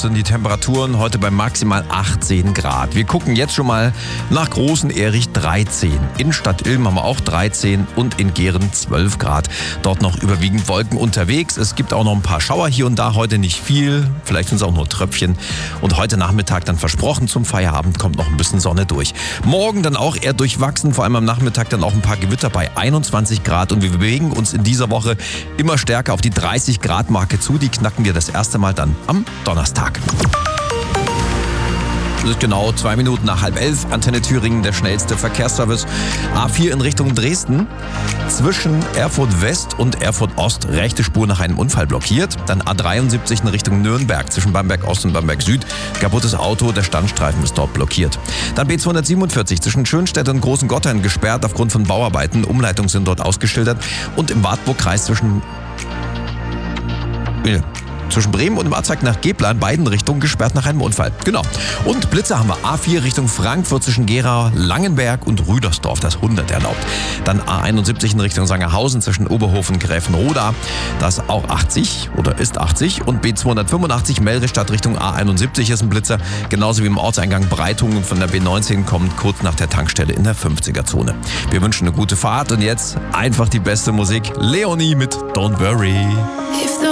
sind die Temperaturen heute bei maximal 18 Grad. Wir gucken jetzt schon mal nach Großen Erich 13. In Stadt Ilm haben wir auch 13 und in Gehren 12 Grad. Dort noch überwiegend Wolken unterwegs. Es gibt auch noch ein paar Schauer hier und da, heute nicht viel. Vielleicht sind es auch nur Tröpfchen. Und heute Nachmittag dann versprochen zum Feierabend kommt noch ein bisschen Sonne durch. Morgen dann auch eher durchwachsen, vor allem am Nachmittag dann auch ein paar Gewitter bei 21 Grad. Und wir bewegen uns in dieser Woche immer stärker auf die 30 Grad Marke zu. Die knacken wir das erste Mal dann am Donnerstag. Es ist genau 2 Minuten nach 10:30. Antenne Thüringen, der schnellste Verkehrsservice. A4 in Richtung Dresden. Zwischen Erfurt West und Erfurt Ost rechte Spur nach einem Unfall blockiert. Dann A73 in Richtung Nürnberg. Zwischen Bamberg Ost und Bamberg Süd. Kaputtes Auto, der Standstreifen ist dort blockiert. Dann B247 zwischen Schönstedt und Großen Gotthein gesperrt aufgrund von Bauarbeiten. Umleitungen sind dort ausgeschildert. Und im Wartburgkreis zwischen Bremen und im Abzweig nach Gepler in beiden Richtungen gesperrt nach einem Unfall. Genau. Und Blitzer haben wir A4 Richtung Frankfurt zwischen Gera, Langenberg und Rüdersdorf. Das 100 erlaubt. Dann A71 in Richtung Sangerhausen zwischen Oberhof und Gräfenroda. Das auch 80 oder ist 80. Und B285 Melristadt Richtung A71 ist ein Blitzer. Genauso wie im Ortseingang Breitungen von der B19 kommt kurz nach der Tankstelle in der 50er-Zone. Wir wünschen eine gute Fahrt und jetzt einfach die beste Musik. Leonie mit Don't Worry. If the